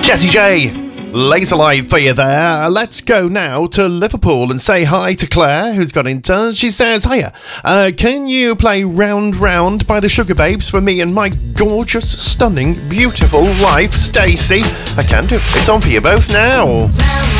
Jessie J, Laser Light for you there. Let's go now to Liverpool and say hi to Claire, who's got in touch. She says, hiya, can you play Round Round by the Sugar Babes for me and my gorgeous, stunning, beautiful wife, Stacey? I can do. It's on for you both now.